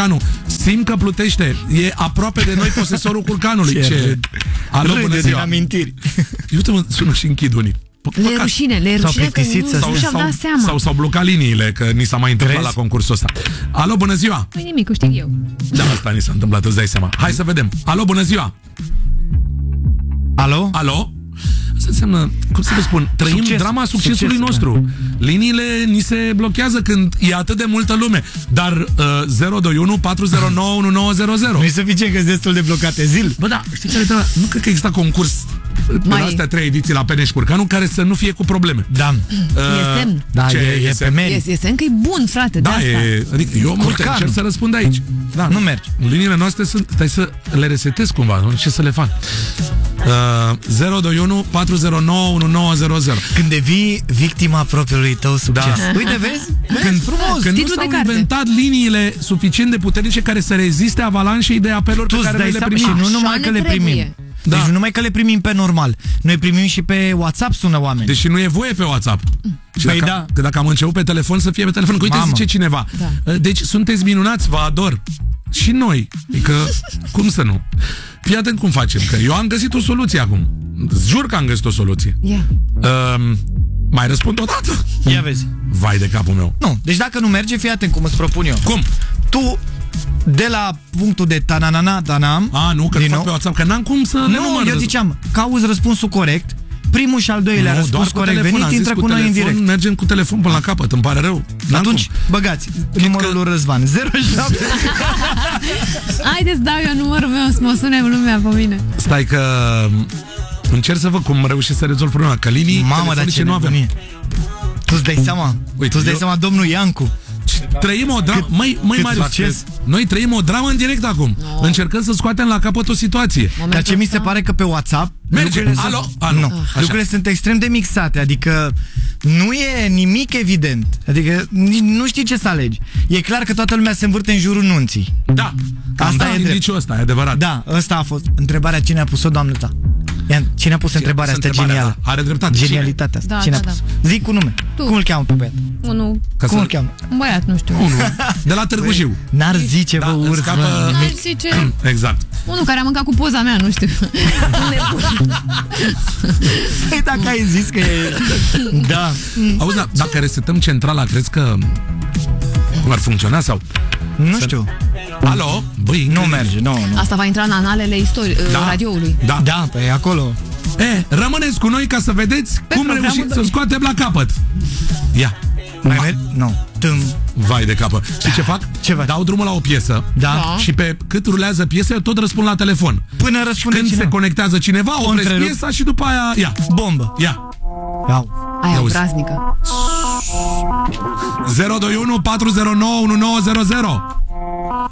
curcanul. Simt că plutește. E aproape de noi posesorul curcanului. Ce? Alo, bună ziua. amintiri. Eu te sună și închid unii. Le rușine că nu și-au dat seama. S-au blocat liniile, că ni s-a mai întâmplat la concursul ăsta. Alo, bună ziua. Nu-i nimic, știu eu. Da, asta ni s-a întâmplat, îți dai seama. Hai să vedem. Alo, bună ziua. Alo? Alo? Asta înseamnă, cum să vă spun, trăim drama succesului nostru. Liniile ni se blochează când e atât de multă lume. Dar 021 409 1900. Nu-i suficient că sunt destul de blocate, Zil. Bă, da, știi care trebuie? Nu cred că exista concurs în astea 3 ediții la Peneș Curcanu care să nu fie cu probleme. Da. E semn. Da, e pe merit. E semn că e bun, frate, de asta. Adică eu încerc să răspund aici. Da, nu merge. Liniile noastre sunt, stai să le resetez cumva, nu? Ce să le fac? 021 409 1900. Când devii victima propriului tău succes. Da. Uite, vezi? Când nu s-au inventat liniile suficient de puternice care să reziste avalanșei de apeluri pe care noi le primim. Și nu numai că le primim. Da. Deci nu numai că le primim pe normal, noi primim și pe WhatsApp, sună oameni. Deși nu e voie pe WhatsApp. Și dacă am început pe telefon, să fie pe telefon. Că uite, zice cineva. Da. Deci sunteți minunați, vă ador. Și noi. Adică, cum să nu? Fii atent cum facem, că eu am găsit o soluție acum. Jur că am găsit o soluție. Mai răspund odată? Ia vezi. Vai de capul meu. Nu, deci dacă nu merge, fii atent cum îți propun eu. Cum? Tu de la punctul de tananam. Nu, că nu fac pe WhatsApp, că n-am cum să le număr. Eu ziceam, cauți răspunsul corect, primul și al doilea răspuns corect venit, intră cu noi în direct. Mergem cu telefon până la capăt, îmi pare rău. Atunci, băgați numărul lui Răzvan 07. Haideți, dau eu numărul meu să mă sune lumea pe mine. Stai că încerc să văd cum reușesc să rezolv problema, că linii telefonice nu avem. Tu-ți dai seama? Tu-ți dai seama, domnul Iancu? Trăim o dramă. Marius, noi trăim o dramă în direct acum. Încercăm să scoatem la capăt o situație. Dar ce mi se pare că pe WhatsApp merge. Lucrurile sunt extrem de mixate. Adică nu e nimic evident. Adică nu știi ce să alegi. E clar că toată lumea se învârte în jurul nunții. Da. Asta e indiciul ăsta, e adevărat. Da, ăsta a fost întrebarea. Cine a pus-o, doamnă ta? Cine a pus întrebarea asta genială? Are dreptate. Genialitatea asta. Cine a pus? Zic cu nume. Cum îl cheamă pe băiat? Cum îl cheamă? Un băiat, nu știu. De la Târgu Jiu. N-ar zice, vă urs. N-ar zice. Exact. Unul care a mâncat cu poza mea, nu știu. Păi dacă ai zis că e... Da. Auzi, dacă resetăm centrala, crezi că ar funcționa sau... Nu știu. Alo? Băi, nu merge, nu. Asta va intra în analele radioului. Da, pe acolo. Rămâneți cu noi ca să vedeți cum reușim să scoatem la capăt. Ia. Mai merg? Nu. Vai de capă. Știi ce fac? Ce fac? Dau drumul la o piesă. Da. Și pe cât rulează piesa, eu tot răspund la telefon. Până răspunde când se conectează cineva, opresc piesa și după aia... Ia. Bombă. Ia. Aia o praznică. 021 409 1900.